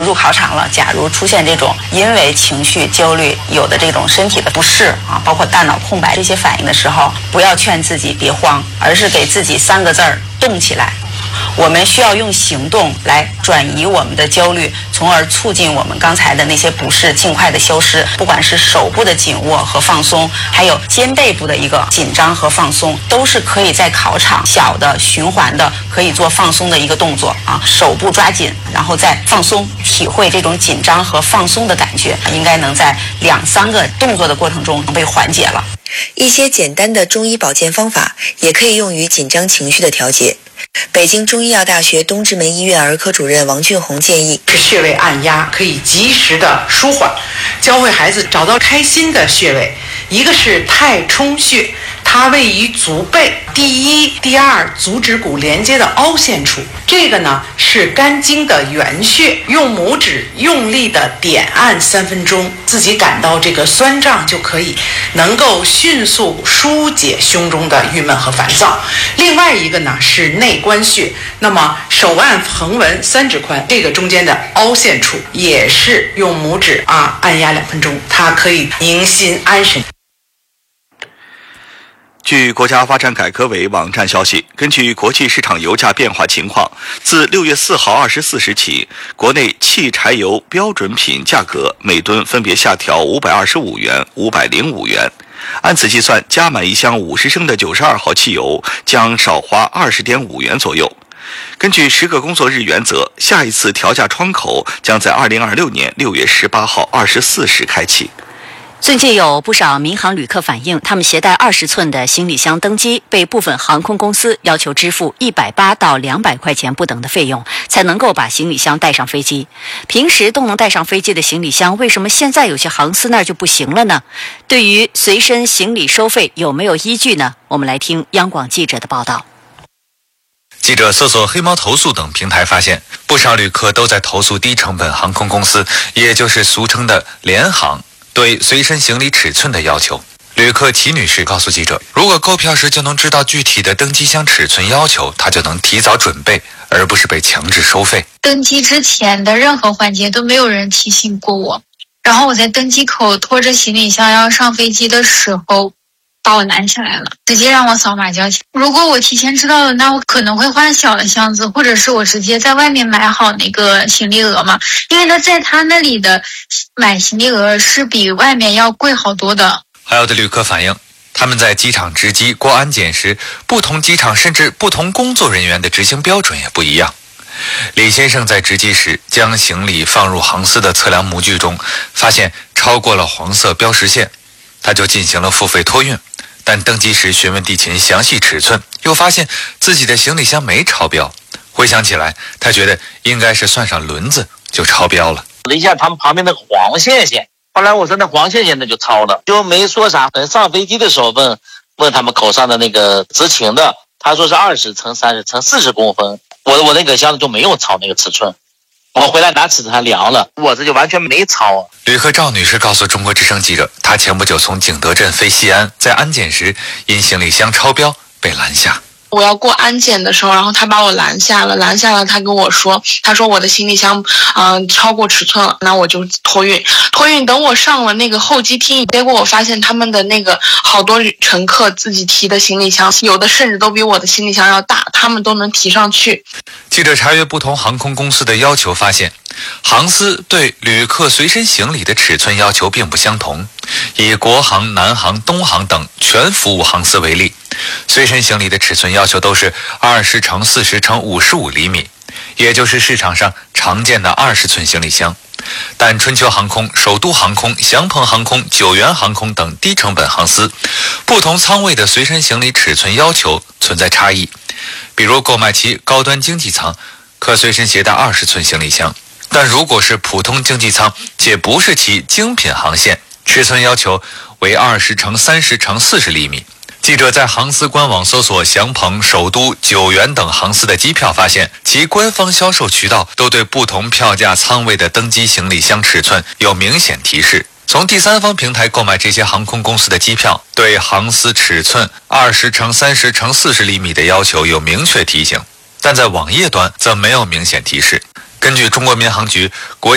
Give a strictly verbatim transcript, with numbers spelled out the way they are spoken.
入考场了，假如出现这种因为情绪焦虑有的这种身体的不适啊，包括大脑空白这些反应的时候，不要劝自己别慌，而是给自己三个字儿：动起来。我们需要用行动来转移我们的焦虑，从而促进我们刚才的那些不适尽快的消失。不管是手部的紧握和放松，还有肩背部的一个紧张和放松，都是可以在考场小的循环的可以做放松的一个动作啊。手部抓紧，然后再放松，体会这种紧张和放松的感觉，应该能在两三个动作的过程中被缓解了。 一些简单的中医保健方法也可以用于紧张情绪的调节。北京中医药大学东直门医院儿科主任王俊宏建议， 是穴位按压可以及时的舒缓，教会孩子找到开心的穴位。一个是太冲穴，它位于足背第一、第二足趾骨连接的凹陷处，这个呢是肝经的原穴，用拇指用力的点按三分钟，自己感到这个酸胀就可以，能够迅速疏解胸中的郁闷和烦躁。另外一个呢是内关穴，那么手腕横纹三指宽，这个中间的凹陷处也是用拇指啊按压两分钟，它可以宁心安神。 据国家发展改革委网站消息，根据国际市场油价变化情况，自六月四号二十四时起，国内汽柴油标准品价格每吨分别下调五百二十五元、五百零五元。按此计算，加满一箱五十升的九十二号汽油将少花二十点五元左右。根据十个工作日原则，下一次调价窗口将在二零二六年六月十八号二十四时开启。 最近有不少民航旅客反映，他们携带二十寸的行李箱登机，被部分航空公司要求支付一百八到两百块钱不等的费用，才能够把行李箱带上飞机。平时都能带上飞机的行李箱，为什么现在有些航司那儿就不行了呢？对于随身行李收费有没有依据呢？我们来听央广记者的报道。 记者搜索黑猫投诉等平台发现，不少旅客都在投诉低成本航空公司，也就是俗称的联航对随身行李尺寸的要求。旅客齐女士告诉记者，如果购票时就能知道具体的登机箱尺寸要求，她就能提早准备，而不是被强制收费。 登机之前的任何环节都没有人提醒过我，然后我在登机口拖着行李箱要上飞机的时候把我拦下来了，直接让我扫码交钱。如果我提前知道了，那我可能会换小的箱子，或者是我直接在外面买好那个行李额嘛，因为他在他那里的买行李额是比外面要贵好多的。 还有的旅客反映，他们在机场值机过安检时，不同机场甚至不同工作人员的执行标准也不一样。李先生在值机时将行李放入航司的测量模具中，发现超过了黄色标识线，他就进行了付费托运。但登机时询问地勤详细尺寸，又发现自己的行李箱没超标。回想起来，他觉得应该是算上轮子就超标了。 一下他们旁边的黄线线，后来我说那黄线线那就超了，就没说啥。等上飞机的时候问问他们口上的那个执勤的，他说是二十乘三十乘四十公分，我我那个箱子就没有超那个尺寸。我回来拿尺子还量了，我这就完全没超啊。 旅客赵女士告诉中国之声记者，她前不久从景德镇飞西安，在安检时因行李箱超标被拦下。 我要过安检的时候，然后他把我拦下了，拦下了，他跟我说，他说我的行李箱，嗯、呃，超过尺寸了，那我就托运，托运。等我上了那个候机厅，结果我发现他们的那个好多乘客自己提的行李箱，有的甚至都比我的行李箱要大，他们都能提上去。 记者查阅不同航空公司的要求发现，航司对旅客随身行李的尺寸要求并不相同。以国航、南航、东航等全服务航司为例，随身行李的尺寸要求都是二十乘四十乘五十五厘米，也就是市场上常见的二十寸行李箱。但春秋航空、首都航空、祥鹏航空、九元航空等低成本航司，不同舱位的随身行李尺寸要求存在差异。比如购买其高端经济舱，可随身携带二十寸行李箱，但如果是普通经济舱且不是其精品航线，尺寸要求为二十乘三十乘四十厘米。记者在航司官网搜索祥鹏、首都、九元等航司的机票，发现其官方销售渠道都对不同票价舱位的登机行李箱尺寸有明显提示。从第三方平台购买这些航空公司的机票，对航司尺寸二十乘三十乘四十厘米的要求有明确提醒，但在网页端则没有明显提示。根据中国民航局国